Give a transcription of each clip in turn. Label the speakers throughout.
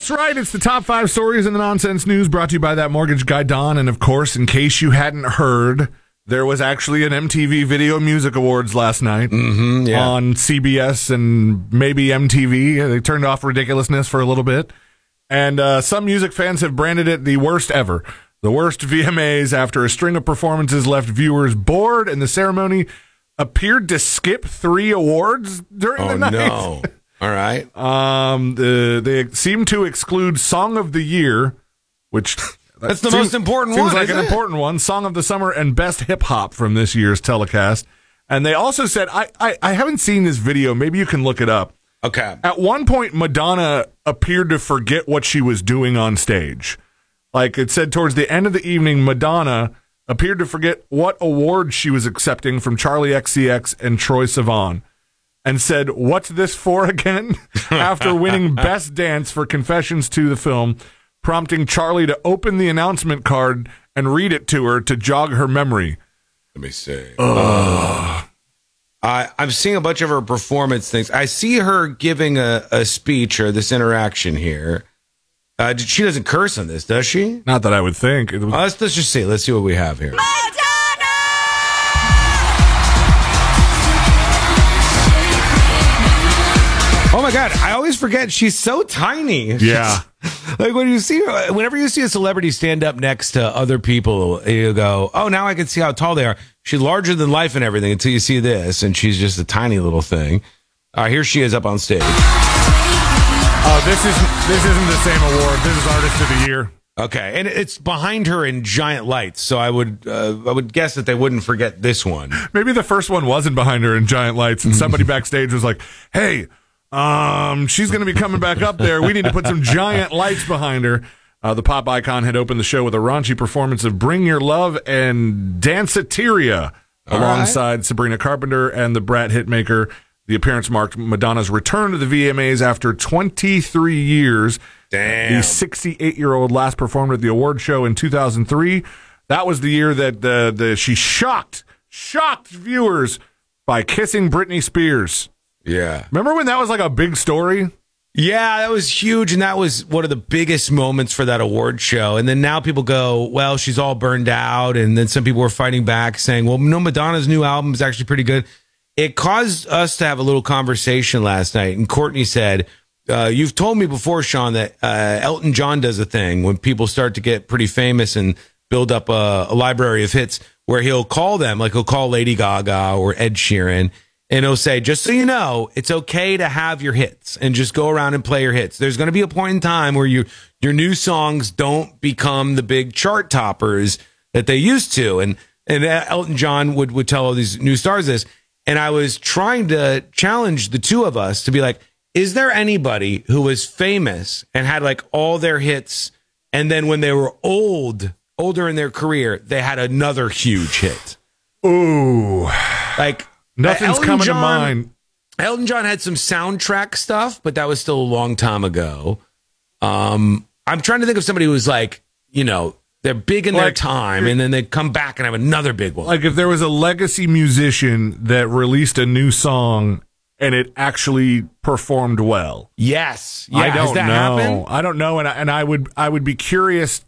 Speaker 1: That's right. It's the top 5 stories in the nonsense news brought to you by that mortgage guy, Don. And of course, in case you hadn't heard, there was actually an MTV Video Music Awards last night on CBS and maybe MTV. They turned off ridiculousness for a little bit. And some music fans have branded it the worst ever. The worst VMAs after a string of performances left viewers bored, and the ceremony appeared to skip 3 awards during the night.
Speaker 2: Oh, no. All right.
Speaker 1: They seem to exclude Song of the Year, which
Speaker 2: that's the most important one.
Speaker 1: Seems like an important one. Song of the Summer and Best Hip Hop from this year's telecast. And they also said, I haven't seen this video. Maybe you can look it up.
Speaker 2: Okay.
Speaker 1: At one point, Madonna appeared to forget what she was doing on stage. Like it said, towards the end of the evening, Madonna appeared to forget what award she was accepting from Charlie XCX and Troye Sivan, and said, "What's this for again?" after winning Best Dance for Confessions to the Film, prompting Charlie to open the announcement card and read it to her to jog her memory.
Speaker 2: Let me see. I'm seeing a bunch of her performance things. I see her giving a speech or this interaction here. She doesn't curse on this, does she?
Speaker 1: Not that I would think.
Speaker 2: Let's just see. Let's see what we have here. Oh my God, I always forget she's so tiny.
Speaker 1: Yeah.
Speaker 2: Like whenever you see a celebrity stand up next to other people, you go, oh, now I can see how tall they are. She's larger than life and everything until you see this, and she's just a tiny little thing. Here she is up on stage.
Speaker 1: Oh, this isn't the same award. This is Artist of the Year.
Speaker 2: Okay, and it's behind her in giant lights, so I would guess that they wouldn't forget this one.
Speaker 1: Maybe the first one wasn't behind her in giant lights, and somebody backstage was like, hey, she's going to be coming back up there. We need to put some giant lights behind her. The pop icon had opened the show with a raunchy performance of Bring Your Love and Danceteria alongside Sabrina Carpenter and the Brat hitmaker. The appearance marked Madonna's return to the VMAs after 23 years.
Speaker 2: Damn.
Speaker 1: The 68-year-old last performed at the award show in 2003. That was the year that she shocked viewers by kissing Britney Spears.
Speaker 2: Yeah.
Speaker 1: Remember when that was like a big story?
Speaker 2: Yeah, that was huge, and that was one of the biggest moments for that award show. And then now people go, well, she's all burned out, and then some people were fighting back saying, well, no, Madonna's new album is actually pretty good. It caused us to have a little conversation last night, and Courtney said, you've told me before, Sean, that Elton John does a thing when people start to get pretty famous and build up a library of hits where he'll call them, like he'll call Lady Gaga or Ed Sheeran, and he'll say, just so you know, it's okay to have your hits and just go around and play your hits. There's going to be a point in time where your new songs don't become the big chart toppers that they used to. And Elton John would tell all these new stars this. And I was trying to challenge the two of us to be like, is there anybody who was famous and had like all their hits, and then when they were older in their career, they had another huge hit?
Speaker 1: Ooh.
Speaker 2: Like,
Speaker 1: nothing's coming to mind.
Speaker 2: Elton John had some soundtrack stuff, but that was still a long time ago. I'm trying to think of somebody who was like, they're big in their time, and then they come back and have another big one.
Speaker 1: Like if there was a legacy musician that released a new song and it actually performed well.
Speaker 2: Yes. Yeah.
Speaker 1: I don't
Speaker 2: Has that
Speaker 1: know.
Speaker 2: happened?
Speaker 1: I don't know. And I would be curious,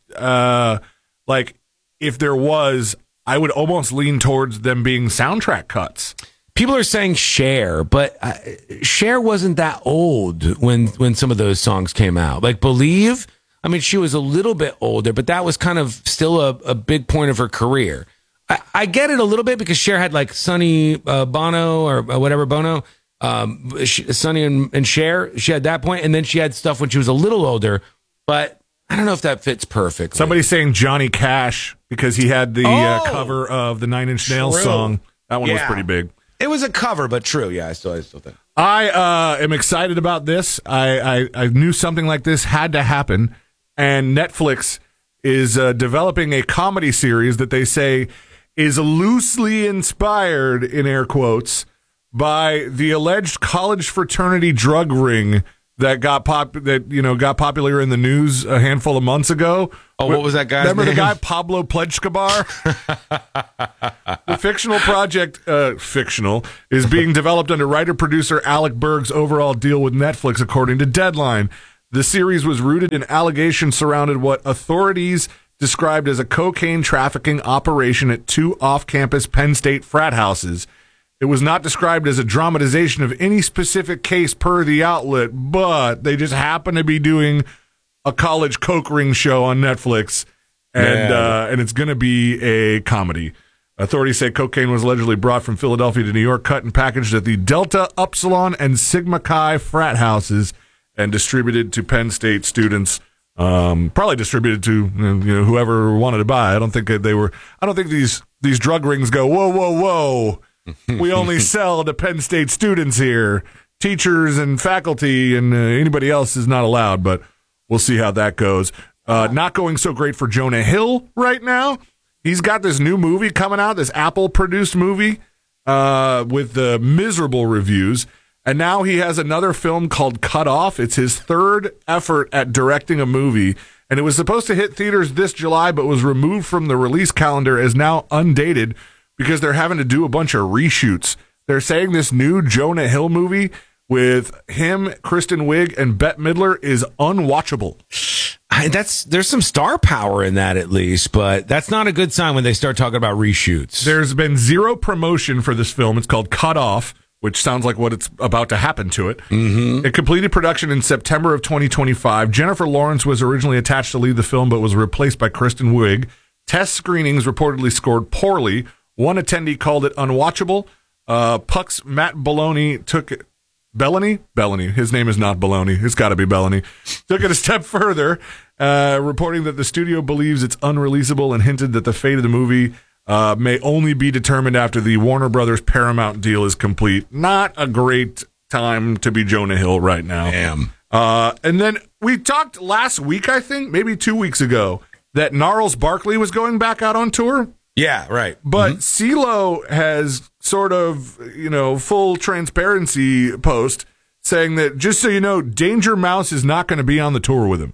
Speaker 1: like if there was, I would almost lean towards them being soundtrack cuts.
Speaker 2: People are saying Cher, but Cher wasn't that old when some of those songs came out. Like Believe, I mean, she was a little bit older, but that was kind of still a big point of her career. I get it a little bit because Cher had like Sonny Bono or whatever Bono, Sonny and Cher. She had that point, and then she had stuff when she was a little older, but I don't know if that fits perfectly.
Speaker 1: Somebody's saying Johnny Cash because he had the cover of the Nine Inch Nails song. That one was pretty big.
Speaker 2: It was a cover, but true. Yeah, I still think.
Speaker 1: I am excited about this. I knew something like this had to happen, and Netflix is developing a comedy series that they say is loosely inspired, in air quotes, by the alleged college fraternity drug ring that got popular in the news a handful of months ago.
Speaker 2: Oh, what was that guy's
Speaker 1: name? Remember the guy Pablo Plejkabar? The fictional project, is being developed under writer-producer Alec Berg's overall deal with Netflix, according to Deadline. The series was rooted in allegations surrounding what authorities described as a cocaine trafficking operation at 2 off-campus Penn State frat houses. It was not described as a dramatization of any specific case per the outlet, but they just happen to be doing a college coke ring show on Netflix, and it's going to be a comedy. Authorities say cocaine was allegedly brought from Philadelphia to New York, cut and packaged at the Delta, Upsilon, and Sigma Chi frat houses, and distributed to Penn State students. Probably distributed to whoever wanted to buy. I don't think these drug rings go, whoa, whoa, whoa. We only sell to Penn State students here. Teachers and faculty and anybody else is not allowed, but we'll see how that goes. Not going so great for Jonah Hill right now. He's got this new movie coming out, this Apple-produced movie with miserable reviews. And now he has another film called Cut Off. It's his third effort at directing a movie. And it was supposed to hit theaters this July, but was removed from the release calendar as now undated because they're having to do a bunch of reshoots. They're saying this new Jonah Hill movie with him, Kristen Wiig, and Bette Midler is unwatchable.
Speaker 2: There's some star power in that, at least, but that's not a good sign when they start talking about reshoots.
Speaker 1: There's been zero promotion for this film. It's called Cut Off, which sounds like what it's about to happen to it. Mm-hmm. It completed production in September of 2025. Jennifer Lawrence was originally attached to lead the film, but was replaced by Kristen Wiig. Test screenings reportedly scored poorly. One attendee called it unwatchable. Puck's Matt Belloni took it. Bellany? His name is not Belloni. It's got to be Bellany. Took it a step further, reporting that the studio believes it's unreleasable and hinted that the fate of the movie may only be determined after the Warner Brothers Paramount deal is complete. Not a great time to be Jonah Hill right now.
Speaker 2: Damn.
Speaker 1: And then we talked last week, I think, maybe 2 weeks ago, that Gnarls Barkley was going back out on tour.
Speaker 2: Yeah, right.
Speaker 1: But CeeLo has sort of, full transparency post saying that, just so you know, Danger Mouse is not going to be on the tour with him.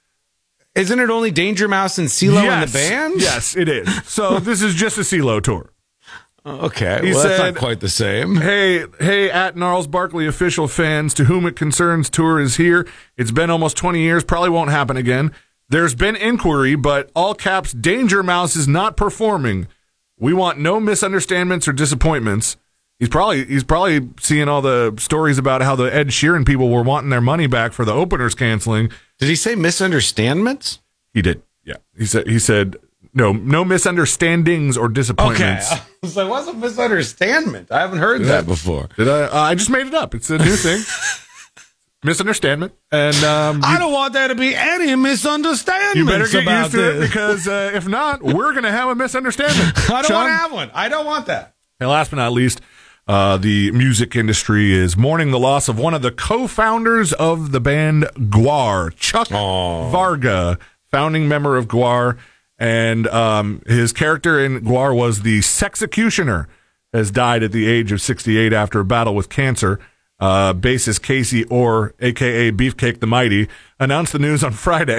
Speaker 2: Isn't it only Danger Mouse and CeeLo in the band?
Speaker 1: Yes, it is. So this is just a CeeLo tour.
Speaker 2: Okay, that's not quite the same.
Speaker 1: Hey, at Gnarls Barkley official fans, to whom it concerns, tour is here. It's been almost 20 years, probably won't happen again. There's been inquiry, but all caps, Danger Mouse is not performing. We want no misunderstandings or disappointments. He's probably seeing all the stories about how the Ed Sheeran people were wanting their money back for the openers canceling.
Speaker 2: Did he say misunderstandments?
Speaker 1: He did. Yeah. He said no misunderstandings or disappointments.
Speaker 2: Okay. I was like, what's a misunderstandment? I haven't heard that before.
Speaker 1: Did I? I just made it up. It's a new thing. Misunderstandment. And
Speaker 2: I don't want there to be any misunderstanding.
Speaker 1: You better get used to it, because if not, we're going to have a misunderstanding.
Speaker 2: I don't want to have one. I don't want that.
Speaker 1: And last but not least, the music industry is mourning the loss of one of the co-founders of the band Gwar, Chuck Varga, founding member of Gwar. And his character in Gwar was the Sexecutioner, has died at the age of 68 after a battle with cancer. Bassist Casey Orr, a.k.a. Beefcake the Mighty, announced the news on Friday.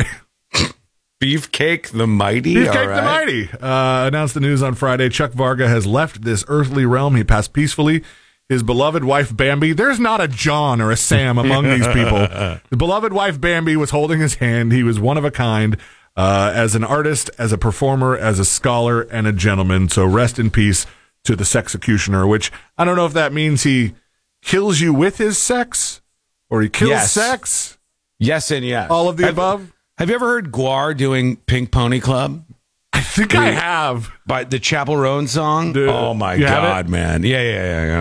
Speaker 2: Beefcake the Mighty?
Speaker 1: Beefcake the Mighty announced the news on Friday. Chuck Varga has left this earthly realm. He passed peacefully. His beloved wife, Bambi, there's not a John or a Sam among these people. The beloved wife, Bambi, was holding his hand. He was one of a kind, as an artist, as a performer, as a scholar, and a gentleman. So rest in peace to the Sexecutioner, which I don't know if that means he kills you with his sex, or he kills sex.
Speaker 2: Yes and yes.
Speaker 1: All of the above.
Speaker 2: Have you ever heard Gwar doing Pink Pony Club?
Speaker 1: I think I have.
Speaker 2: By the Chapel Roan song?
Speaker 1: Dude,
Speaker 2: oh, my God, man. Yeah.